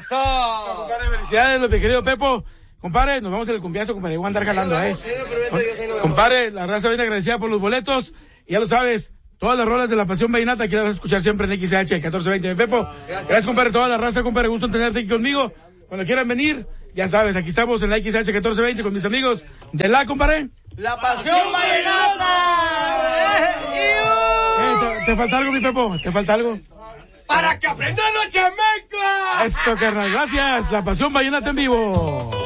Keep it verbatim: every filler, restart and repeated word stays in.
¡Eso! Compadre, felicidades, mi querido Pepo. Compadre, nos vamos en el cumbiazo, compadre. Voy a andar jalando, eh. Compadre, la raza bien agradecida por los boletos. Y ya lo sabes, todas las rolas de la Pasión Vallenata aquí las vas a escuchar siempre en X H catorce veinte. Mi Pepo, gracias. Gracias, compadre, toda la raza, compadre. Gusto en tenerte aquí conmigo. Cuando quieran venir, ya sabes, aquí estamos en la X H catorce veinte con mis amigos de la, compadre. ¡La Pasión Vallenata! Eh, ¿te, ¿Te falta algo, mi Pepo? ¿Te falta algo? ¡Para que aprendan los chamecos! Eso, carnal. Gracias. La Pasión Vallenata en vivo.